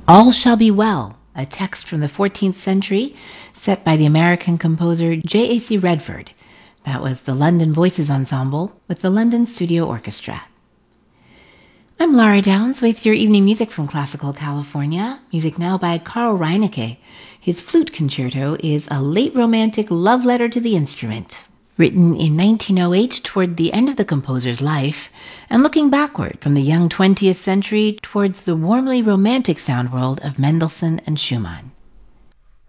All Shall Be Well, a text from the 14th century set by the American composer J.A.C. Redford. That was the London Voices Ensemble with the London Studio Orchestra. I'm Laura Downs with your evening music from Classical California. Music now by Carl Reinecke. His flute concerto is a late romantic love letter to the instrument, written in 1908 toward the end of the composer's life, and looking backward from the young 20th century towards the warmly romantic sound world of Mendelssohn and Schumann.